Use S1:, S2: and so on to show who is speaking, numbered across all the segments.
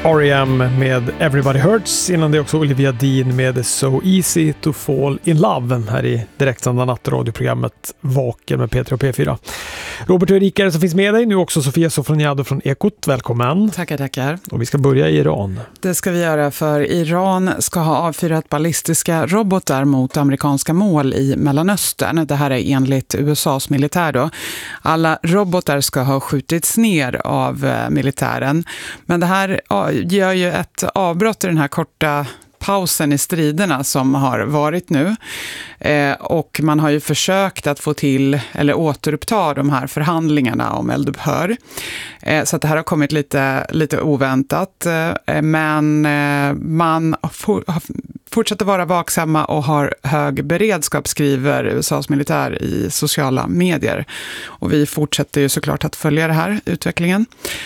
S1: R.E.M. med Everybody Hurts. Innan det också Olivia Dean med So Easy to Fall in Love här i direktsända nattradioprogrammet Vaken med Peter och P4. Robert och Erika som finns med dig, nu också Sofia Sofroniado från Ekot. Välkommen.
S2: Tackar.
S1: Och vi ska börja i Iran.
S2: Det ska vi göra, för Iran ska ha avfyrat ballistiska robotar mot amerikanska mål i Mellanöstern. Det här är enligt USAs militär då. Alla robotar ska ha skjutits ner av militären. Men det här gör ju ett avbrott i den här korta pausen i striderna som har varit nu. Och man har ju försökt att få till eller återuppta de här förhandlingarna om eldupphör. Så att det här har kommit lite oväntat. Men man fortsätter vara vaksamma och har hög beredskap, skriver USAs militär i sociala medier. Och vi fortsätter ju såklart att följa det här utvecklingen.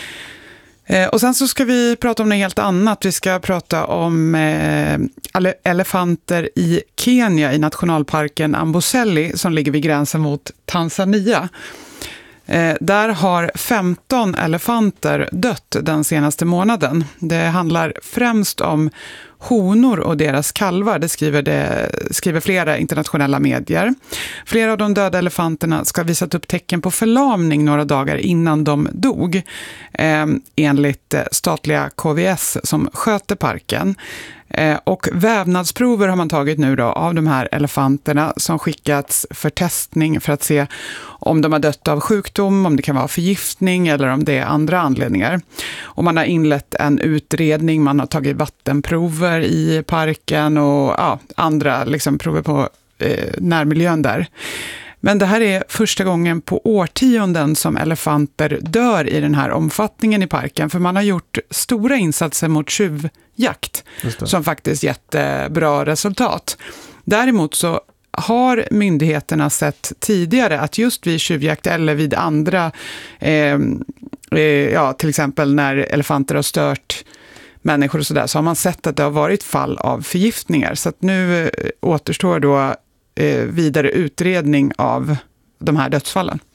S2: Och sen så ska vi prata om något helt annat. Vi ska prata om elefanter i Kenya i nationalparken Amboseli som ligger vid gränsen mot Tanzania. Där har 15 elefanter dött den senaste månaden. Det handlar främst om honor och deras kalvar, det skriver flera internationella medier. Flera av de döda elefanterna ska ha visat upp tecken på förlamning några dagar innan de dog, enligt statliga KVS som sköter parken. Och vävnadsprover har man tagit nu då av de här elefanterna som skickats för testning för att se om de har dött av sjukdom, om det kan vara förgiftning eller om det är andra anledningar. Och man har inlett en utredning, man har tagit vattenprover i parken och andra prover på närmiljön där. Men det här är första gången på årtionden som elefanter dör i den här omfattningen i parken. För man har gjort stora insatser mot tjuvjakt som faktiskt gett bra resultat. Däremot så har myndigheterna sett tidigare att just vid tjuvjakt eller vid andra, till exempel när elefanter har stört människor och sådär, så har man sett att det har varit fall av förgiftningar. Så att nu återstår då vidare utredning av de här dödsfallen.